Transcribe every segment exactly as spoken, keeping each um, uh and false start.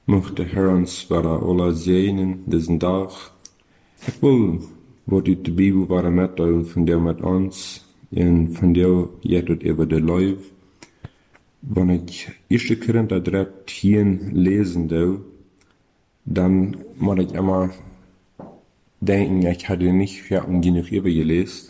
Mocht de Herr ons vara alla zegenen deze dag. Ik wil wat uit de Bibel vara met u, van jou met ons, en van jou jet het over de life. Wanneer ik eerste Korinther dreizehn lesen doe, dann moet ik immer denken, ich hatte nicht fertig genug übergelesen.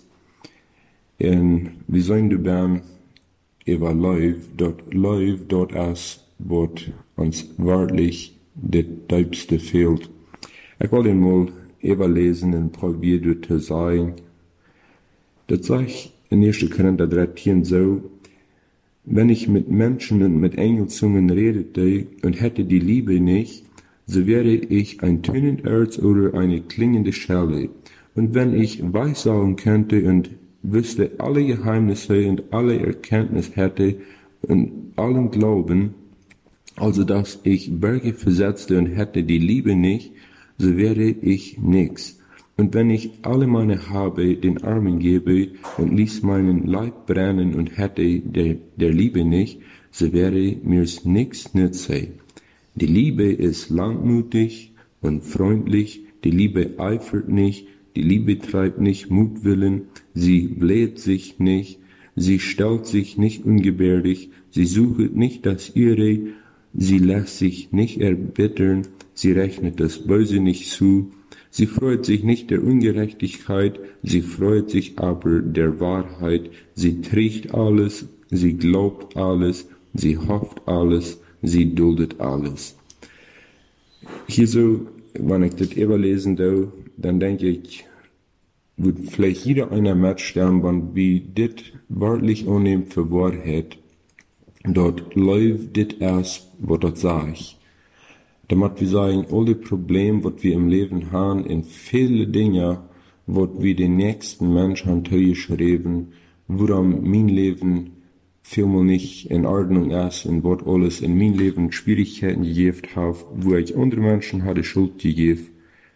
Und wir sollen dabei über Life, dort Life, dort ist, was uns wirklich das Tiefste fehlt. Ich will den mal überlesen und probieren zu sagen. Das sage ich in ersten Korinther dreizehn so, wenn ich mit Menschen und mit Engelzungen redete und hätte die Liebe nicht, so wäre ich ein Tönenderz oder eine klingende Schelle. Und wenn ich weissagen könnte und wüsste alle Geheimnisse und alle Erkenntnis hätte und allen Glauben, also dass ich Berge versetzte und hätte die Liebe nicht, so wäre ich nix. Und wenn ich alle meine Habe den Armen gebe und ließ meinen Leib brennen und hätte der, der Liebe nicht, so wäre mir's nix nütze. Die Liebe ist langmutig und freundlich, die Liebe eifert nicht, die Liebe treibt nicht Mutwillen, sie bläht sich nicht, sie stellt sich nicht ungebärdig, sie sucht nicht das Ihre, sie lässt sich nicht erbittern, sie rechnet das Böse nicht zu, sie freut sich nicht der Ungerechtigkeit, sie freut sich aber der Wahrheit, sie trägt alles, sie glaubt alles, sie hofft alles, sie duldet alles. Hier so, wenn ich das überlesen darf, dann denke ich, wird vielleicht jeder einer mitstellen, wenn wir das wörtlich annehmen für Wahrheit, dort läuft das erst, was das sagt. Damit wir sagen, alle Probleme, was wir im Leben haben, in viele Dinge, was wir den nächsten Menschen haben geschrieben, woran mein Leben vielmal nicht in Ordnung ist und was alles in mein Leben Schwierigkeiten gegeben hat, wo ich andere Menschen hatte Schuld gegeben,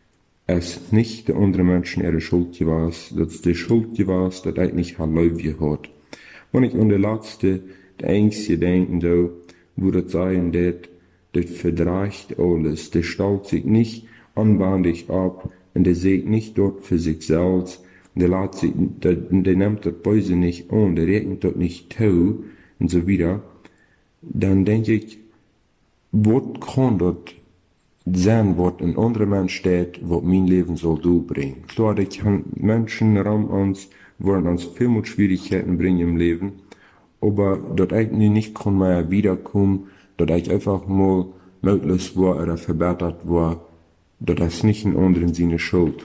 es nicht der andere Menschen ihre Schuld war, dass die Schuld war, dass ich nicht Halleluja gehabt. Wenn ich an der letzte, der einzige denken da, wo das sein, das, das verdreicht alles, der stellt sich nicht anbandig ab, und der sieht nicht dort für sich selbst, der lässt sich, der, der nimmt das Böse nicht an, der rechnet das nicht zu, und so wieder, dann denke ich, was kann das sein, was ein anderer Mensch steht, was mein Leben soll durchbringen. Klar, ich kann Menschen ran uns, wollen uns viel mit Schwierigkeiten bringen im Leben, aber dort eigentlich nicht kann mehr wiederkommen, dort ich einfach mal möglichst war oder verbessert war, dort ist nicht in anderen Sinne Schuld.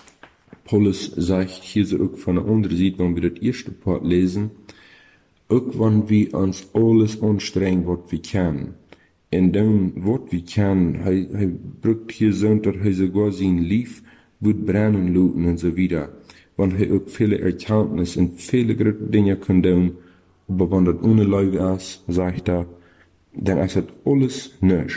Paulus sagt hier so auch von der anderen Seite, wenn wir das erste Part lesen, auch wenn wir uns alles anstrengen, was wir können, in dem, was wir können, er, er brückt hier so, dass er sogar sein Lief wird brennen lassen und so wieder. Wenn er auch viele Erkenntnisse und viele gute Dinge kann tun, aber wenn das ohne Liebe ist, sagt er, dann ist das alles nichts.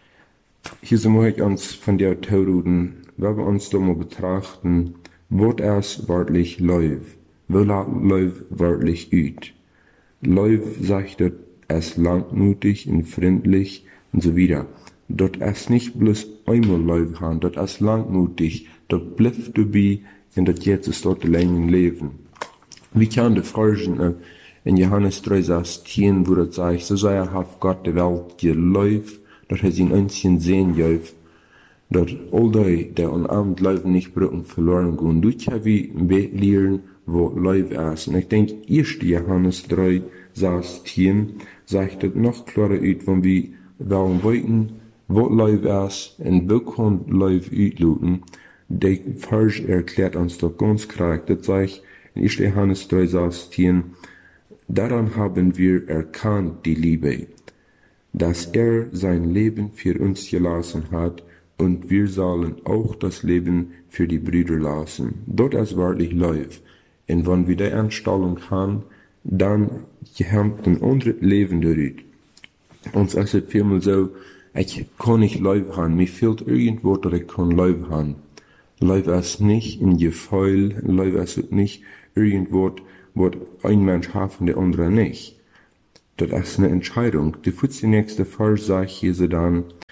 Hier so möchte ich uns von der Theorie, wenn wir uns da mal betrachten, was ist wirklich Liebe? Wo läuft Liebe wirklich aus? Liebe sagt er, es ist langmutig und freundlich und so wieder. Dort ist nicht bloß einmal Liebe haben, dort ist langmutig, dort bleibt dabei und dort jetzt ist dort ein Leben. Wie kann die Fragen in Johannes drei sechzehn, wo das sagt, so sei er hat Gott die Welt geliebt, dort hat ihn einzigen Sehen gegeben, dort all die, die an Abend leben, nicht brücken verloren gehen. Dort haben wir lernen, wo Liebe ist. Und ich denke, erst Johannes drei sechzehn sagt das noch klarer aus, wenn wir wollen wissen, was Liebe ist und wo kann Liebe auslösen. Der Vers erklärt uns doch ganz korrekt, das sagt in erst Johannes drei sechzehn, daran haben wir erkannt die Liebe, dass er sein Leben für uns gelassen hat, und wir sollen auch das Leben für die Brüder lassen. Dort ist wirklich Liebe. Und wenn wir die Einstellung haben, dann kommt ein anderes Leben durch. Uns ist es vielmal so, ich kann nicht Liebe haben, mir fehlt irgendwo, dass ich kann Liebe haben. Liebe ist nicht ein Gefühl, Liebe ist nicht irgendwo, was ein Mensch hat und der andere nicht. Das ist eine Entscheidung. Die nächste Vers sagt hier so dann,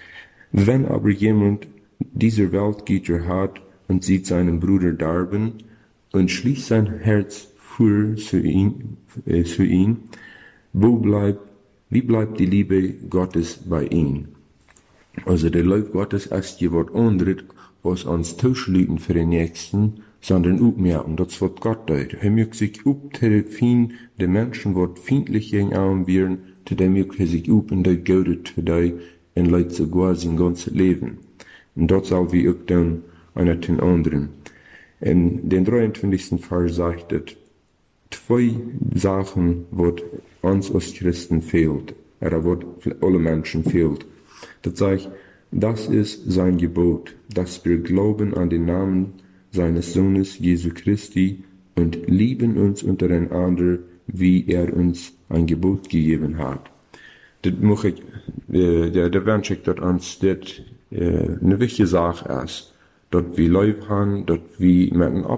Wenn aber jemand dieser Welt Güter hat und sieht seinen Bruder darben und schließt sein Herz vor zu ihm, äh, zu ihm, wo bleibt, wie bleibt die Liebe Gottes bei ihm? Also der Liebe Gottes ist je wat anderes, was uns tauschlüten für den Nächsten, sondern aufmerken, das wird Gott deut. Er mögt sich uptreffen, die Menschen, wat feindlich gegen ihn wären, zu dem mögt er sich up und der Gute zu die, und leidt sogar sein ganzes Leben. Und das soll wie auch dann einer den anderen. In den dreiundzwanzigsten Vers sagt es, zwei Sachen, wat uns als Christen fehlt, oder wat alle Menschen fehlt. Das sagt, das ist sein Gebot, dass wir glauben an den Namen seines Sohnes Jesu Christi und lieben uns untereinander, wie er uns ein Gebot gegeben hat. Das mache ich, äh, der, der wünsche ich, dass uns das äh, eine wichtige Sache ist, dass wir Leib haben, dass wir mit